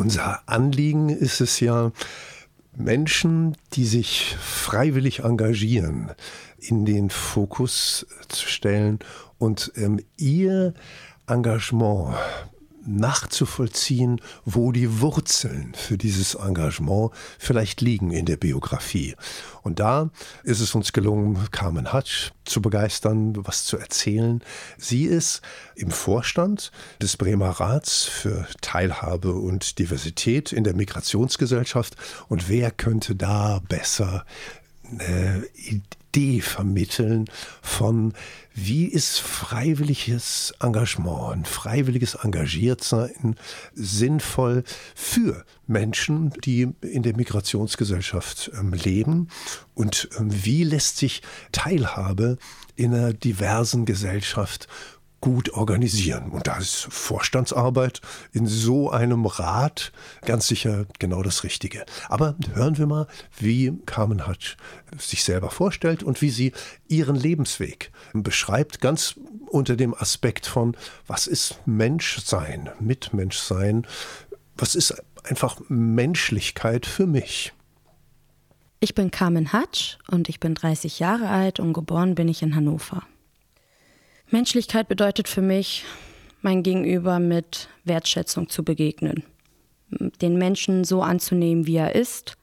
Unser Anliegen ist es ja, Menschen, die sich freiwillig engagieren, in den Fokus zu stellen und ihr Engagement nachzuvollziehen, wo die Wurzeln für dieses Engagement vielleicht liegen in der Biografie. Und da ist es uns gelungen, Carmen Hatsch zu begeistern, was zu erzählen. Sie ist im Vorstand des Bremer Rats für Teilhabe und Diversität in der Migrationsgesellschaft. Und wer könnte da besser eine Idee vermitteln von, wie ist freiwilliges Engagement, ein freiwilliges Engagiertsein sinnvoll für Menschen, die in der Migrationsgesellschaft leben, und wie lässt sich Teilhabe in einer diversen Gesellschaft gut organisieren. Und da ist Vorstandsarbeit in so einem Rat ganz sicher genau das Richtige. Aber hören wir mal, wie Carmen Hatsch sich selber vorstellt und wie sie ihren Lebensweg beschreibt, ganz unter dem Aspekt von, was ist Menschsein, Mitmenschsein, was ist einfach Menschlichkeit für mich. Ich bin Carmen Hatsch und ich bin 30 Jahre alt und geboren bin ich in Hannover. Menschlichkeit bedeutet für mich, mein Gegenüber mit Wertschätzung zu begegnen. Den Menschen so anzunehmen, wie er ist,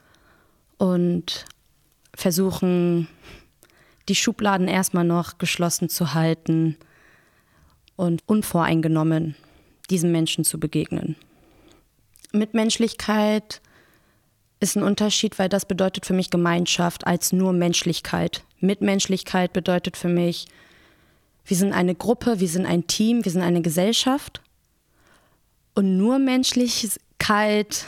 und versuchen, die Schubladen erstmal noch geschlossen zu halten und unvoreingenommen diesem Menschen zu begegnen. Mitmenschlichkeit ist ein Unterschied, weil das bedeutet für mich Gemeinschaft als nur Menschlichkeit. Mitmenschlichkeit bedeutet für mich, wir sind eine Gruppe, wir sind ein Team, wir sind eine Gesellschaft. Und nur Menschlichkeit,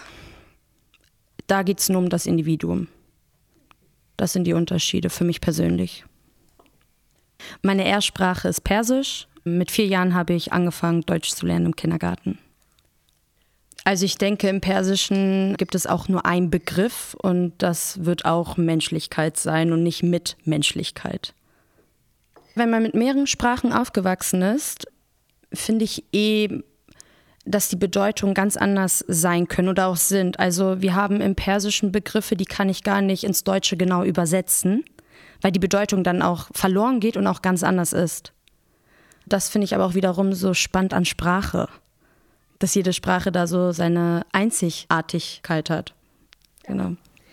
da geht es nur um das Individuum. Das sind die Unterschiede für mich persönlich. Meine Erstsprache ist Persisch. Mit 4 Jahren habe ich angefangen, Deutsch zu lernen im Kindergarten. Also ich denke, im Persischen gibt es auch nur einen Begriff und das wird auch Menschlichkeit sein und nicht Mitmenschlichkeit. Wenn man mit mehreren Sprachen aufgewachsen ist, finde ich dass die Bedeutungen ganz anders sein können oder auch sind. Also wir haben im Persischen Begriffe, die kann ich gar nicht ins Deutsche genau übersetzen, weil die Bedeutung dann auch verloren geht und auch ganz anders ist. Das finde ich aber auch wiederum so spannend an Sprache, dass jede Sprache da so seine Einzigartigkeit hat. Genau.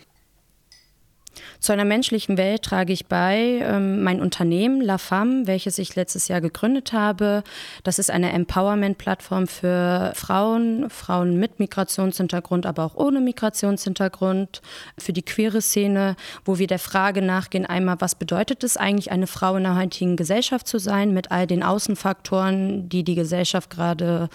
Zu einer menschlichen Welt trage ich bei mein Unternehmen La Femme, welches ich letztes Jahr gegründet habe. Das ist eine Empowerment-Plattform für Frauen mit Migrationshintergrund, aber auch ohne Migrationshintergrund, für die queere Szene, wo wir der Frage nachgehen, einmal, was bedeutet es eigentlich, eine Frau in der heutigen Gesellschaft zu sein, mit all den Außenfaktoren, die die Gesellschaft gerade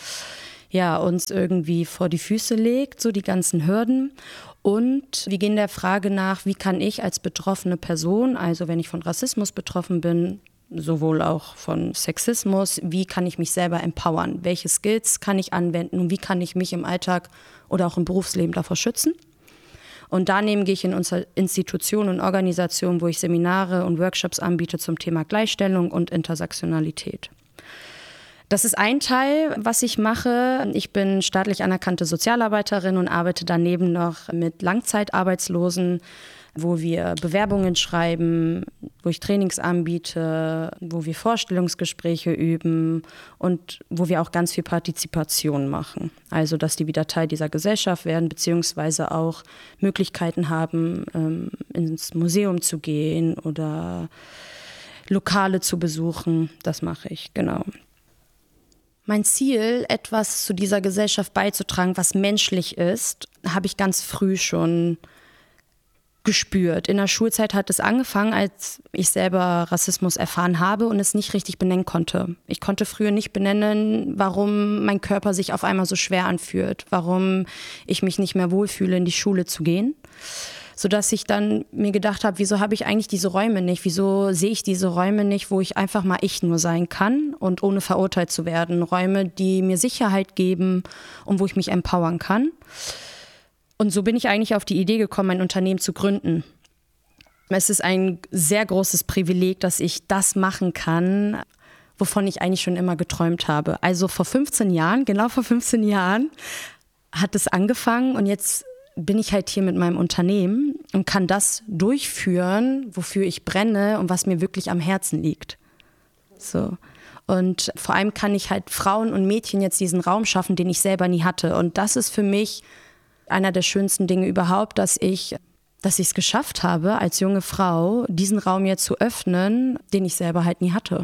uns irgendwie vor die Füße legt, so die ganzen Hürden. Und wir gehen der Frage nach, wie kann ich als betroffene Person, also wenn ich von Rassismus betroffen bin, sowohl auch von Sexismus, wie kann ich mich selber empowern? Welche Skills kann ich anwenden und wie kann ich mich im Alltag oder auch im Berufsleben davor schützen? Und daneben gehe ich in unsere Institutionen und Organisationen, wo ich Seminare und Workshops anbiete zum Thema Gleichstellung und Intersektionalität. Das ist ein Teil, was ich mache. Ich bin staatlich anerkannte Sozialarbeiterin und arbeite daneben noch mit Langzeitarbeitslosen, wo wir Bewerbungen schreiben, wo ich Trainings anbiete, wo wir Vorstellungsgespräche üben und wo wir auch ganz viel Partizipation machen. Also, dass die wieder Teil dieser Gesellschaft werden, beziehungsweise auch Möglichkeiten haben, ins Museum zu gehen oder Lokale zu besuchen. Das mache ich, genau. Mein Ziel, etwas zu dieser Gesellschaft beizutragen, was menschlich ist, habe ich ganz früh schon gespürt. In der Schulzeit hat es angefangen, als ich selber Rassismus erfahren habe und es nicht richtig benennen konnte. Ich konnte früher nicht benennen, warum mein Körper sich auf einmal so schwer anfühlt, warum ich mich nicht mehr wohlfühle, in die Schule zu gehen. Sodass ich dann mir gedacht habe, wieso habe ich eigentlich diese Räume nicht? Wieso sehe ich diese Räume nicht, wo ich einfach mal ich nur sein kann und ohne verurteilt zu werden? Räume, die mir Sicherheit geben und wo ich mich empowern kann. Und so bin ich eigentlich auf die Idee gekommen, ein Unternehmen zu gründen. Es ist ein sehr großes Privileg, dass ich das machen kann, wovon ich eigentlich schon immer geträumt habe. Also genau vor 15 Jahren, hat es angefangen und jetzt bin ich halt hier mit meinem Unternehmen und kann das durchführen, wofür ich brenne und was mir wirklich am Herzen liegt. So. Und vor allem kann ich halt Frauen und Mädchen jetzt diesen Raum schaffen, den ich selber nie hatte. Und das ist für mich einer der schönsten Dinge überhaupt, dass ich es geschafft habe, als junge Frau diesen Raum jetzt zu öffnen, den ich selber halt nie hatte.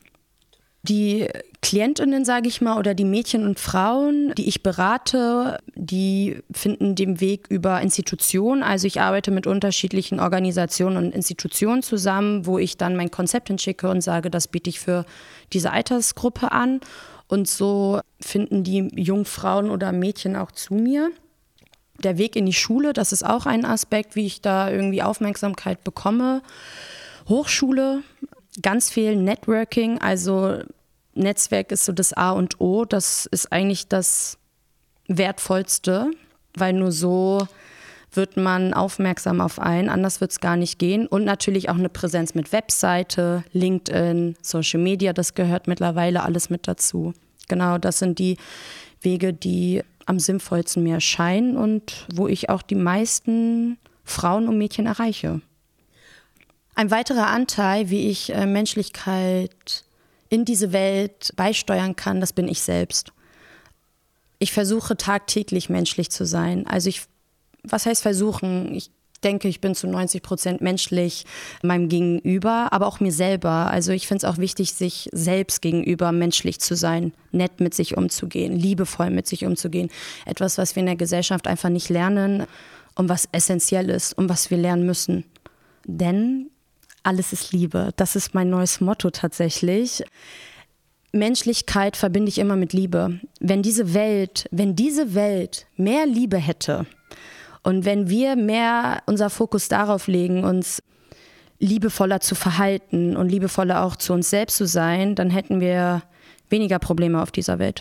Die Klientinnen, sage ich mal, oder die Mädchen und Frauen, die ich berate, die finden den Weg über Institutionen. Also ich arbeite mit unterschiedlichen Organisationen und Institutionen zusammen, wo ich dann mein Konzept hinschicke und sage, das biete ich für diese Altersgruppe an. Und so finden die Jungfrauen oder Mädchen auch zu mir. Der Weg in die Schule, das ist auch ein Aspekt, wie ich da irgendwie Aufmerksamkeit bekomme. Hochschule, ganz viel Networking, also Netzwerk ist so das A und O. Das ist eigentlich das Wertvollste, weil nur so wird man aufmerksam auf einen, anders wird es gar nicht gehen. Und natürlich auch eine Präsenz mit Webseite, LinkedIn, Social Media, das gehört mittlerweile alles mit dazu. Genau, das sind die Wege, die am sinnvollsten mir erscheinen und wo ich auch die meisten Frauen und Mädchen erreiche. Ein weiterer Anteil, wie ich Menschlichkeit in diese Welt beisteuern kann, das bin ich selbst. Ich versuche tagtäglich menschlich zu sein. Also was heißt versuchen? Ich denke, ich bin zu 90% menschlich meinem Gegenüber, aber auch mir selber. Also ich finde es auch wichtig, sich selbst gegenüber menschlich zu sein, nett mit sich umzugehen, liebevoll mit sich umzugehen. Etwas, was wir in der Gesellschaft einfach nicht lernen und was essentiell ist und was wir lernen müssen. Denn alles ist Liebe. Das ist mein neues Motto tatsächlich. Menschlichkeit verbinde ich immer mit Liebe. Wenn diese Welt mehr Liebe hätte und wenn wir mehr unser Fokus darauf legen, uns liebevoller zu verhalten und liebevoller auch zu uns selbst zu sein, dann hätten wir weniger Probleme auf dieser Welt.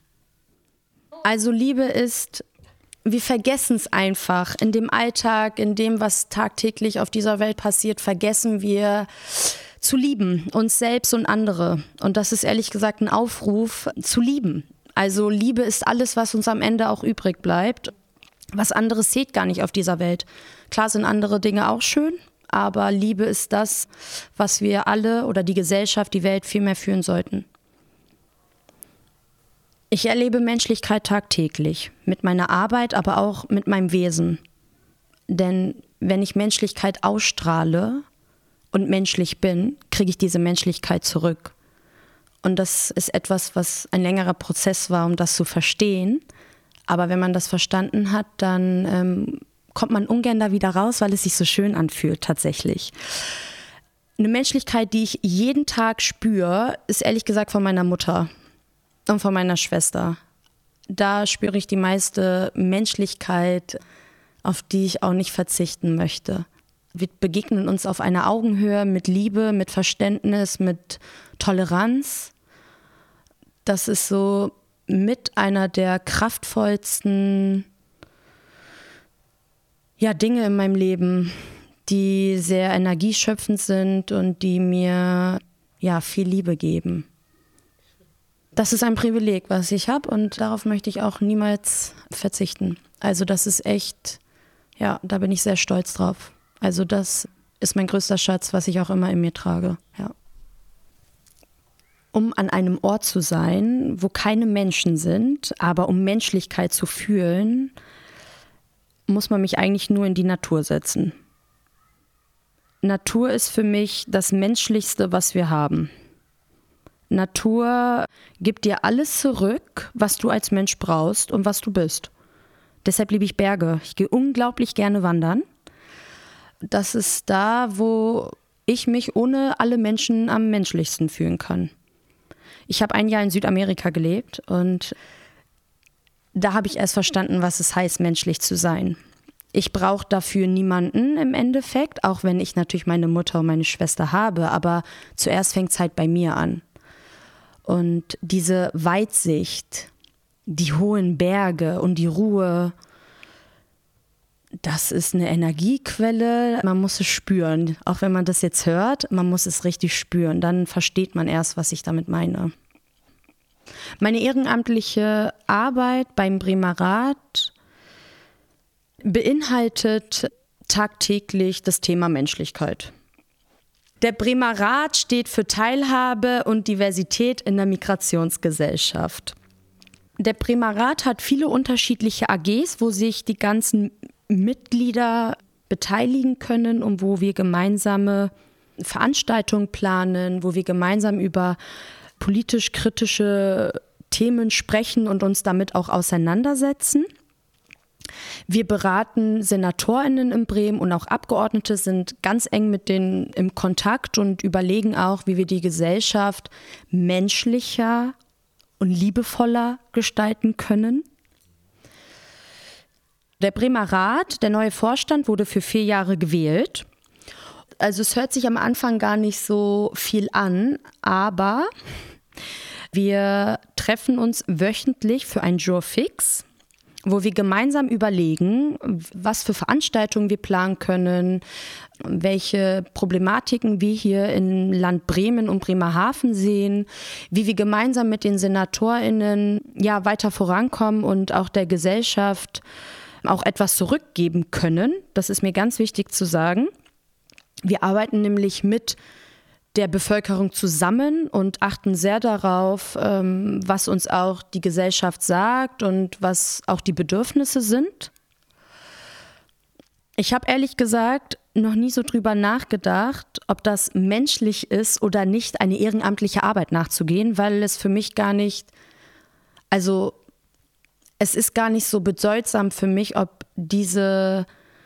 Also Liebe ist, wir vergessen es einfach. In dem Alltag, in dem, was tagtäglich auf dieser Welt passiert, vergessen wir zu lieben, uns selbst und andere. Und das ist ehrlich gesagt ein Aufruf, zu lieben. Also Liebe ist alles, was uns am Ende auch übrig bleibt. Was anderes zählt gar nicht auf dieser Welt. Klar sind andere Dinge auch schön, aber Liebe ist das, was wir alle oder die Gesellschaft, die Welt viel mehr führen sollten. Ich erlebe Menschlichkeit tagtäglich, mit meiner Arbeit, aber auch mit meinem Wesen. Denn wenn ich Menschlichkeit ausstrahle und menschlich bin, kriege ich diese Menschlichkeit zurück. Und das ist etwas, was ein längerer Prozess war, um das zu verstehen. Aber wenn man das verstanden hat, dann kommt man ungern da wieder raus, weil es sich so schön anfühlt tatsächlich. Eine Menschlichkeit, die ich jeden Tag spüre, ist ehrlich gesagt von meiner Mutter und von meiner Schwester. Da spüre ich die meiste Menschlichkeit, auf die ich auch nicht verzichten möchte. Wir begegnen uns auf einer Augenhöhe mit Liebe, mit Verständnis, mit Toleranz. Das ist so mit einer der kraftvollsten Dinge in meinem Leben, die sehr energieschöpfend sind und die mir viel Liebe geben. Das ist ein Privileg, was ich habe und darauf möchte ich auch niemals verzichten. Also das ist echt, da bin ich sehr stolz drauf. Also das ist mein größter Schatz, was ich auch immer in mir trage, ja. Um an einem Ort zu sein, wo keine Menschen sind, aber um Menschlichkeit zu fühlen, muss man mich eigentlich nur in die Natur setzen. Natur ist für mich das Menschlichste, was wir haben. Natur gibt dir alles zurück, was du als Mensch brauchst und was du bist. Deshalb liebe ich Berge. Ich gehe unglaublich gerne wandern. Das ist da, wo ich mich ohne alle Menschen am menschlichsten fühlen kann. Ich habe ein Jahr in Südamerika gelebt und da habe ich erst verstanden, was es heißt, menschlich zu sein. Ich brauche dafür niemanden im Endeffekt, auch wenn ich natürlich meine Mutter und meine Schwester habe, aber zuerst fängt es halt bei mir an. Und diese Weitsicht, die hohen Berge und die Ruhe, das ist eine Energiequelle. Man muss es spüren. Auch wenn man das jetzt hört, man muss es richtig spüren. Dann versteht man erst, was ich damit meine. Meine ehrenamtliche Arbeit beim Bremer Rat beinhaltet tagtäglich das Thema Menschlichkeit. Der Bremer Rat steht für Teilhabe und Diversität in der Migrationsgesellschaft. Der Bremer Rat hat viele unterschiedliche AGs, wo sich die ganzen Mitglieder beteiligen können und wo wir gemeinsame Veranstaltungen planen, wo wir gemeinsam über politisch kritische Themen sprechen und uns damit auch auseinandersetzen. Wir beraten SenatorInnen in Bremen und auch Abgeordnete, sind ganz eng mit denen im Kontakt und überlegen auch, wie wir die Gesellschaft menschlicher und liebevoller gestalten können. Der Bremer Rat, der neue Vorstand, wurde für 4 Jahre gewählt. Also es hört sich am Anfang gar nicht so viel an, aber wir treffen uns wöchentlich für ein Jour fix, wo wir gemeinsam überlegen, was für Veranstaltungen wir planen können, welche Problematiken wir hier im Land Bremen und Bremerhaven sehen, wie wir gemeinsam mit den SenatorInnen weiter vorankommen und auch der Gesellschaft auch etwas zurückgeben können. Das ist mir ganz wichtig zu sagen. Wir arbeiten nämlich mit der Bevölkerung zusammen und achten sehr darauf, was uns auch die Gesellschaft sagt und was auch die Bedürfnisse sind. Ich habe ehrlich gesagt noch nie so drüber nachgedacht, ob das menschlich ist oder nicht, eine ehrenamtliche Arbeit nachzugehen, weil es für mich es ist gar nicht so bedeutsam für mich, ob diese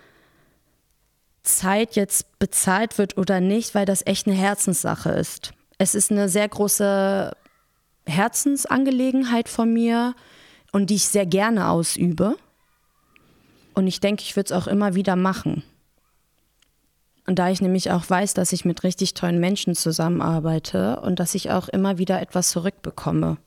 Zeit jetzt bezahlt wird oder nicht, weil das echt eine Herzenssache ist. Es ist eine sehr große Herzensangelegenheit von mir und die ich sehr gerne ausübe. Und ich denke, ich würde es auch immer wieder machen. Und da ich nämlich auch weiß, dass ich mit richtig tollen Menschen zusammenarbeite und dass ich auch immer wieder etwas zurückbekomme.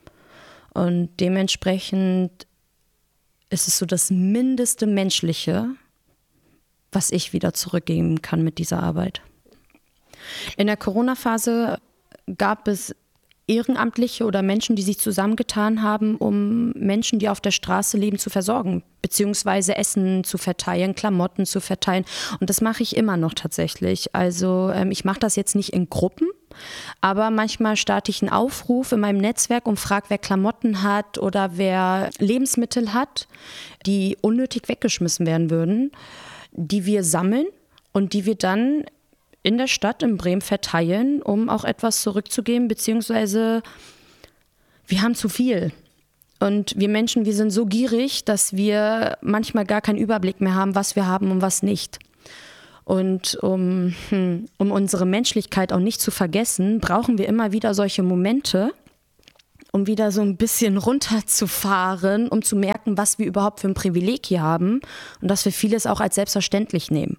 Und dementsprechend ist es so das mindeste Menschliche, was ich wieder zurückgeben kann mit dieser Arbeit. In der Corona-Phase gab es Ehrenamtliche oder Menschen, die sich zusammengetan haben, um Menschen, die auf der Straße leben, zu versorgen, beziehungsweise Essen zu verteilen, Klamotten zu verteilen. Und das mache ich immer noch tatsächlich. Also ich mache das jetzt nicht in Gruppen, aber manchmal starte ich einen Aufruf in meinem Netzwerk und frage, wer Klamotten hat oder wer Lebensmittel hat, die unnötig weggeschmissen werden würden, die wir sammeln und die wir dann in der Stadt in Bremen verteilen, um auch etwas zurückzugeben, beziehungsweise wir haben zu viel. Und wir Menschen, wir sind so gierig, dass wir manchmal gar keinen Überblick mehr haben, was wir haben und was nicht. Und um unsere Menschlichkeit auch nicht zu vergessen, brauchen wir immer wieder solche Momente, um wieder so ein bisschen runterzufahren, um zu merken, was wir überhaupt für ein Privileg hier haben und dass wir vieles auch als selbstverständlich nehmen.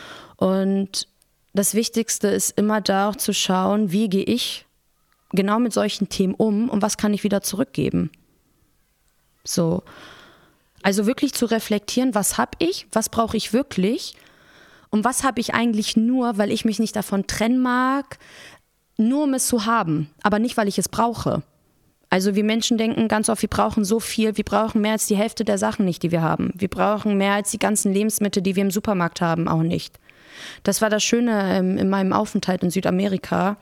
Und das Wichtigste ist immer da auch zu schauen, wie gehe ich genau mit solchen Themen um und was kann ich wieder zurückgeben. So. Also wirklich zu reflektieren, was habe ich, was brauche ich wirklich und was habe ich eigentlich nur, weil ich mich nicht davon trennen mag, nur um es zu haben, aber nicht, weil ich es brauche. Also wir Menschen denken ganz oft, wir brauchen so viel, wir brauchen mehr als die Hälfte der Sachen nicht, die wir haben. Wir brauchen mehr als die ganzen Lebensmittel, die wir im Supermarkt haben, auch nicht. Das war das Schöne in meinem Aufenthalt in Südamerika,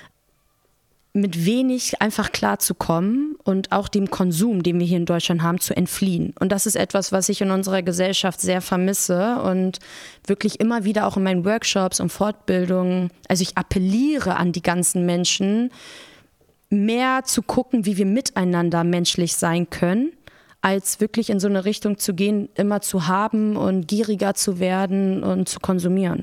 mit wenig einfach klarzukommen und auch dem Konsum, den wir hier in Deutschland haben, zu entfliehen. Und das ist etwas, was ich in unserer Gesellschaft sehr vermisse und wirklich immer wieder auch in meinen Workshops und Fortbildungen, also ich appelliere an die ganzen Menschen, mehr zu gucken, wie wir miteinander menschlich sein können, als wirklich in so eine Richtung zu gehen, immer zu haben und gieriger zu werden und zu konsumieren.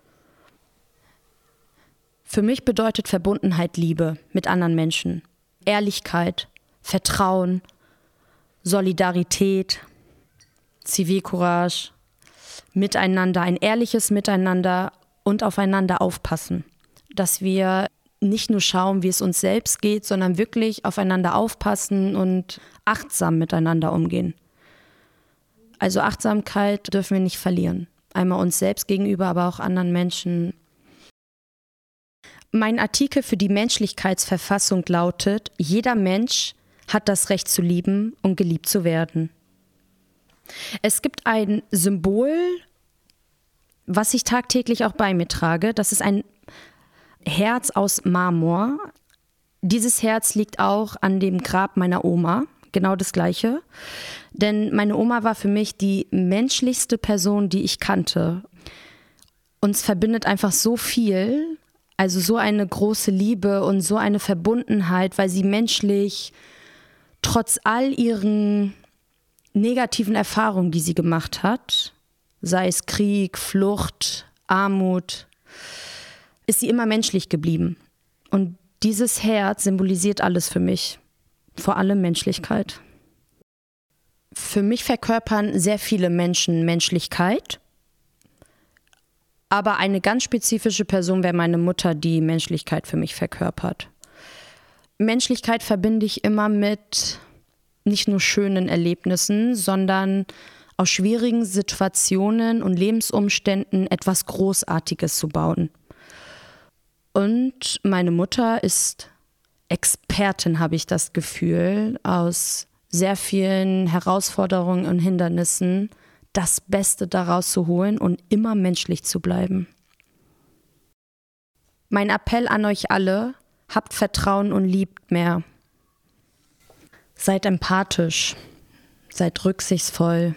Für mich bedeutet Verbundenheit Liebe mit anderen Menschen, Ehrlichkeit, Vertrauen, Solidarität, Zivilcourage, Miteinander, ein ehrliches Miteinander und aufeinander aufpassen. Dass wir nicht nur schauen, wie es uns selbst geht, sondern wirklich aufeinander aufpassen und achtsam miteinander umgehen. Also Achtsamkeit dürfen wir nicht verlieren. Einmal uns selbst gegenüber, aber auch anderen Menschen. Mein Artikel für die Menschlichkeitsverfassung lautet: Jeder Mensch hat das Recht zu lieben und geliebt zu werden. Es gibt ein Symbol, was ich tagtäglich auch bei mir trage. Das ist ein Herz aus Marmor. Dieses Herz liegt auch an dem Grab meiner Oma. Genau das Gleiche. Denn meine Oma war für mich die menschlichste Person, die ich kannte. Uns verbindet einfach so viel, also so eine große Liebe und so eine Verbundenheit, weil sie menschlich, trotz all ihren negativen Erfahrungen, die sie gemacht hat, sei es Krieg, Flucht, Armut, ist sie immer menschlich geblieben. Und dieses Herz symbolisiert alles für mich, vor allem Menschlichkeit. Für mich verkörpern sehr viele Menschen Menschlichkeit, aber eine ganz spezifische Person wäre meine Mutter, die Menschlichkeit für mich verkörpert. Menschlichkeit verbinde ich immer mit nicht nur schönen Erlebnissen, sondern aus schwierigen Situationen und Lebensumständen etwas Großartiges zu bauen. Und meine Mutter ist Expertin, habe ich das Gefühl, aus sehr vielen Herausforderungen und Hindernissen das Beste daraus zu holen und immer menschlich zu bleiben. Mein Appell an euch alle: Habt Vertrauen und liebt mehr. Seid empathisch, seid rücksichtsvoll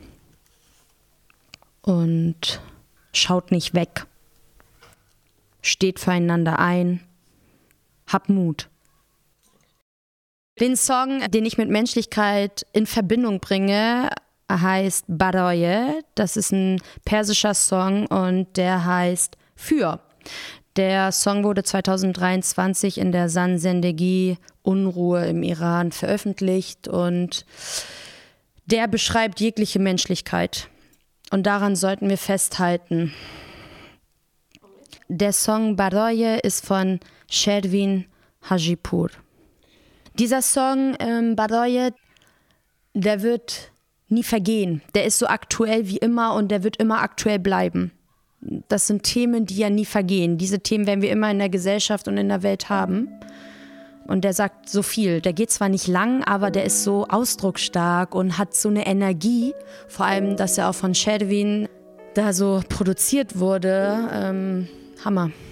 und schaut nicht weg. Steht füreinander ein, habt Mut. Den Song, den ich mit Menschlichkeit in Verbindung bringe, heißt Baroye. Das ist ein persischer Song und der heißt Für. Der Song wurde 2023 in der Zan Zendegi Unruhe im Iran veröffentlicht und der beschreibt jegliche Menschlichkeit. Und daran sollten wir festhalten. Der Song Baroye ist von Shervin Hajipur. Dieser Song Baroye, der wird nie vergehen. Der ist so aktuell wie immer und der wird immer aktuell bleiben. Das sind Themen, die ja nie vergehen. Diese Themen werden wir immer in der Gesellschaft und in der Welt haben. Und der sagt so viel. Der geht zwar nicht lang, aber der ist so ausdrucksstark und hat so eine Energie. Vor allem, dass er auch von Shervin da so produziert wurde. Hammer.